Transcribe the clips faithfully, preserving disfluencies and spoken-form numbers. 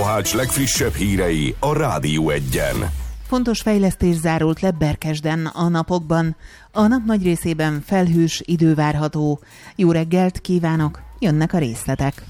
Mohács legfrissebb hírei a Rádió Egyen. Fontos fejlesztés zárult le Berkesden a napokban. A nap nagy részében felhős idő várható. Jó reggelt kívánok, jönnek a részletek.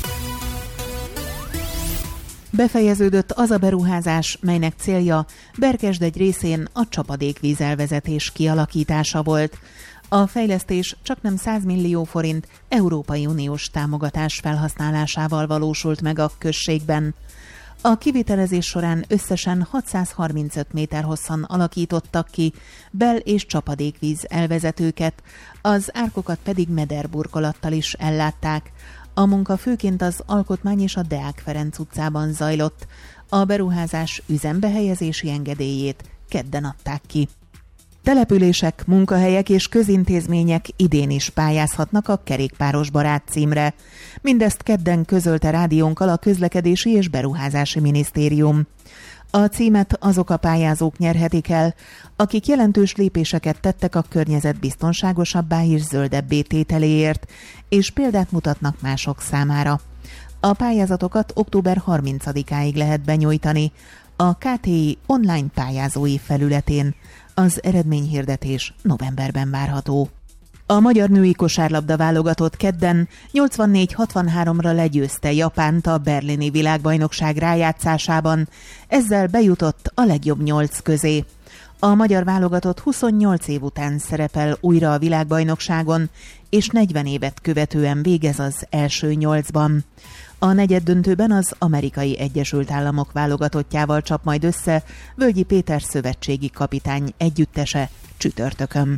Befejeződött az a beruházás, melynek célja Berkesd egy részén a csapadékvízelvezetés kialakítása volt. A fejlesztés csaknem száz millió forint Európai Uniós támogatás felhasználásával valósult meg a községben. A kivitelezés során összesen hatszázharmincöt méter hosszan alakítottak ki bel- és csapadékvíz elvezetőket, az árkokat pedig mederburkolattal is ellátták. A munka főként az Alkotmány és a Deák Ferenc utcában zajlott. A beruházás üzembehelyezési engedélyét kedden adták ki. Települések, munkahelyek és közintézmények idén is pályázhatnak a Kerékpáros barát címre. Mindezt kedden közölte rádiónkkal a Közlekedési és Beruházási Minisztérium. A címet azok a pályázók nyerhetik el, akik jelentős lépéseket tettek a környezet biztonságosabbá és zöldebbé tételéért, és példát mutatnak mások számára. A pályázatokat október harmincadikáig lehet benyújtani a ká té i online pályázói felületén. Az eredményhirdetés novemberben várható. A magyar női kosárlabda válogatott kedden nyolcvannégy hatvanháromra legyőzte Japánt a berlini világbajnokság rájátszásában, ezzel bejutott a legjobb nyolc közé. A magyar válogatott huszonnyolc év után szerepel újra a világbajnokságon, és negyven évet követően végez az első nyolcban. A negyeddöntőben az Amerikai Egyesült Államok válogatottjával csap majd össze Völgyi Péter szövetségi kapitány együttese csütörtökön.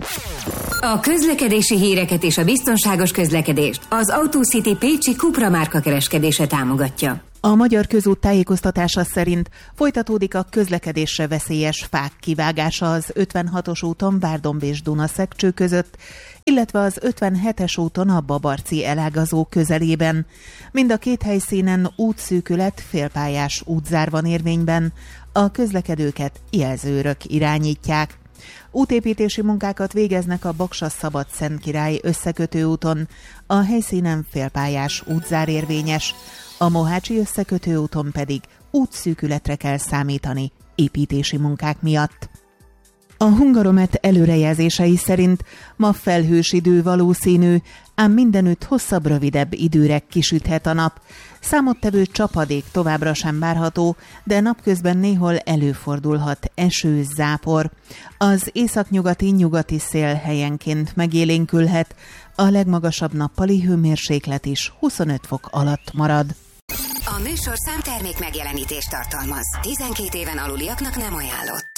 A közlekedési híreket és a biztonságos közlekedést az Autocity Pécsi Cupra márka kereskedése támogatja. A Magyar Közút tájékoztatása szerint folytatódik a közlekedésre veszélyes fák kivágása az ötvenhatos úton Várdomb és Dunaszekcső között, illetve az ötvenhetes úton a Babarci elágazó közelében. Mind a két helyszínen útszűkület, félpályás útzár van érvényben, a közlekedőket jelzőrök irányítják. Útépítési munkákat végeznek a Baksa-Szabad-Szent-Király összekötő úton, a helyszínen félpályás útzár érvényes, a Mohácsi összekötő úton pedig útszűkületre kell számítani építési munkák miatt. A Hungaromet előrejelzései szerint ma felhős idő valószínű, ám mindenütt hosszabb, rövidebb időre kisüthet a nap. Számottevő csapadék továbbra sem várható, de napközben néhol előfordulhat eső, zápor. Az északnyugati nyugati szél helyenként megélénkülhet, a legmagasabb nappali hőmérséklet is huszonöt fok alatt marad. A műsorszám termék megjelenítést tartalmaz. tizenkét éven aluliaknak nem ajánlott.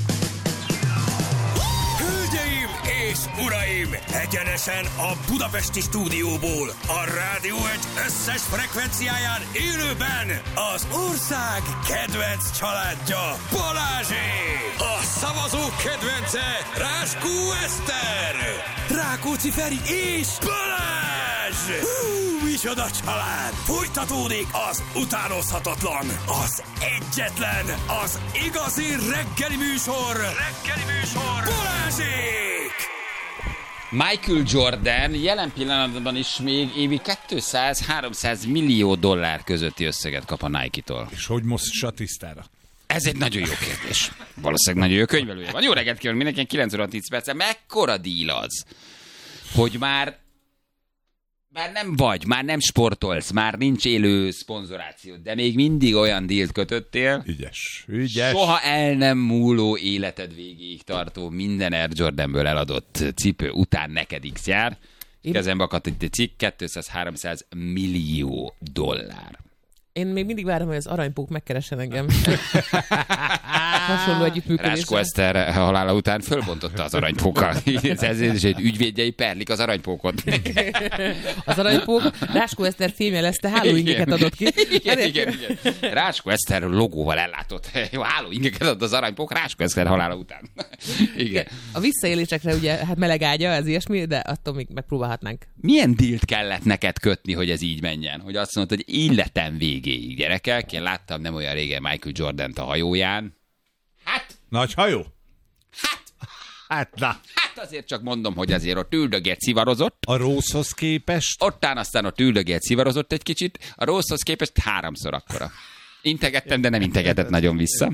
Hölgyeim és uraim! Egyenesen a budapesti stúdióból, a Rádió egy összes frekvenciáján élőben az ország kedvenc családja, Balázsék! A szavazók kedvence, Ráskó Eszter! Rákóczi Feri és Balázs! Hú, micsoda család! Folytatódik az utánozhatatlan, az egyetlen, az igazi reggeli műsor! Reggeli műsor! Balázsék! Michael Jordan jelen pillanatban is még évi kétszáz-háromszáz millió dollár közötti összeget kap a Nike-tól. És hogy mossa tisztára? Ez egy nagyon jó kérdés. Valószínűleg nagyon jó könyvelője van. Jó reggelt kívánok mindenkinek, kilenc óra tíz perc. Mekkora díl az, hogy már Már nem vagy, már nem sportolsz, már nincs élő szponzoráció, de még mindig olyan dílt kötöttél. Ügyes, ügyes. Soha el nem múló életed végéig tartó minden Air Jordanből eladott cipő után neked X jár. Én... Kezembe akadt egy cikk, kétszáz-háromszáz millió dollár. Én még mindig várom, hogy az aranypók megkeressen engem. Hasonló együttműködésre. Ráskó Eszter halála után fölbontotta az aranypókkal. Ez is egy ügyvédjei perlik az aranypókot. Az aranypók Ráskó Eszter fémjelezte hálóingeket adott ki. Igen, igen, igen. Ráskó Eszter logóval ellátott. Jó, hálóingeket adott az aranypók Ráskó Eszter halála után. Igen. A visszaélésekre ugye hát meleg ágya, ez ilyesmi, de attól még megpróbálhatnánk. Milyen dílt kellett neked kötni, hogy ez így menjen? Hogy azt mondod, hogy életem végéig, gyerekek. Én láttam nem olyan régen Michael Jordant a hajóján. Hát? Nagy hajó? Hát? Hát, na. Hát Hát azért csak mondom, hogy azért ott üldögélt, szivarozott. A Rószhoz képest? Ottán aztán ott üldögélt, szivarozott egy kicsit. A Rószhoz képest háromszor akkora. Integettem, de nem integetett nagyon vissza.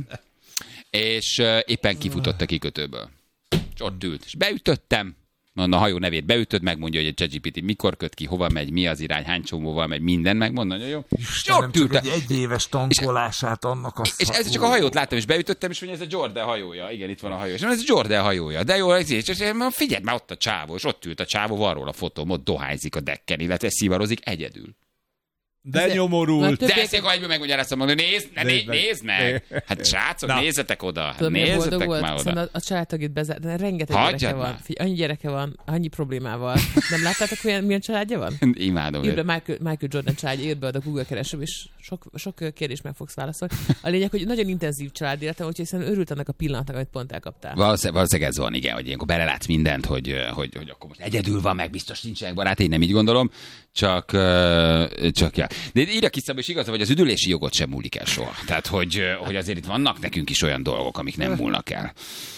És uh, éppen kifutott a kikötőből. És ott ült. És beütöttem. Mondom, a hajó nevét beütöd, megmondja, hogy a ChatGPT mikor köt ki, hova megy, mi az irány, hány csomóval megy, minden megmondja, nagyon jó. Istenem, csak egy egyéves tankolását annak azt. És ez csak a hajót láttam, és beütöttem, és mondja, ez a Jordan hajója. Igen, itt van a hajó. És mondja, ez a Jordan hajója. De jó, ez és figyelj, már ott a csávó, és ott ült a csávó, van róla a fotóm, ott dohányzik a decken, illetve szivarozik egyedül. De nyomorult. De ezt akkor egyből megmagyaráztam, hogy nézd, ne, nézd, nézd meg! Hát srácok, na. Nézzetek oda! Tudom, nézzetek már oda! Szóval a, a családtagét bezárt, de rengeteg Hagyjad gyereke már. van. Figyelj, annyi gyereke van, annyi problémával. Nem láttátok, milyen, milyen családja van? Imádom. Írd be Michael, Michael Jordan családja, írd be a Google keresőbe, és sok, sok kérdést meg fogsz válaszolni. A lényeg, hogy nagyon intenzív család életem, úgyhogy hiszen örült annak a pillanatnak, amit pont elkaptál. Valószínűleg, valószínűleg ez van, igen, hogy ilyenkor belelátsz mindent, hogy, hogy, hogy akkor most egyedül van, meg biztos nincsenek barát, én nem így gondolom, csak, csak ja. De írja ki szabad, és igaz, hogy az üdülési jogot sem múlik el soha. Tehát, hogy, hogy azért itt vannak nekünk is olyan dolgok, amik nem múlnak el.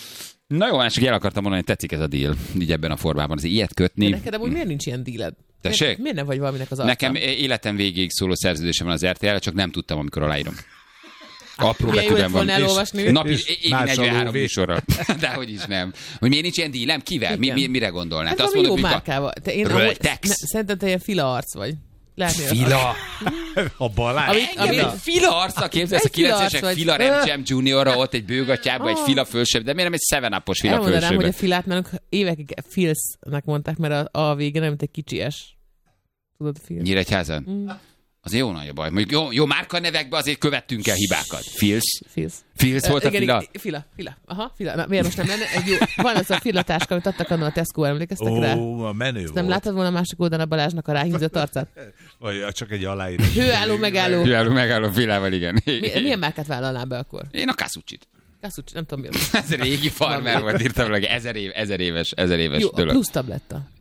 Na jó, csak el akartam mondani, hogy tetszik ez a deal, így ebben a formában, azért ilyet kötni. De neked amúgy miért nincs ilyen dealed? Tessék? Miért, miért nem vagy valaminek az arca? Nekem életem végéig szóló szerződésem van az er té el-re, csak nem tudtam, amikor aláírom. Apró betűben van. Napi évi negyvenhárom műsorral. De hogy is nem. Hogy miért nincs ilyen dílem? Kivel? Mi, mi, mire gondolnál? Hát te azt valami mondod, jó márkával. Te én Röltex. Szerintem te ilyen fila arc vagy. Látni fila. A Balázs. Amit, amit... amit... Fila arca képzelsz, a kilencvenesek Fila Remcsem Juniorra ott egy bőgatyában, egy fila fölsebb, de miért nem egy seven up-os fila fölsebb? Elmondanám, hogy a filát nálunk évekig Filsznek mondták, mert a, a vége nem, mint egy kicsi es. Tudod, Filsz? Nyíregyházan? Mm. Azért jó nagy a baj. Mondjuk jó, jó márkanevekbe azért követtünk el hibákat. Filsz? Filsz. Filsz volt a igen, fila? Fila, fila. Aha, fila. Na, miért most nem lenne? Egy jó, van az a filatáska, amit adtak annak a Tesco-ban, emlékeztek Ó, rá? a menő volt. Nem láttad volna a másik oldalon a Balázsnak a ráhízott arcát? Vagy csak egy aláírás. Hőálló, megálló. Hőálló, megálló filával, igen. Mi, milyen márkát vállalnál be akkor? Én a Kasucsit. Kasucsi, nem tudom mi. Ez régi farmer volt, írtam, hogy ezer, év, ezer éves, ezer éves jó, dolog. plusz tabletta.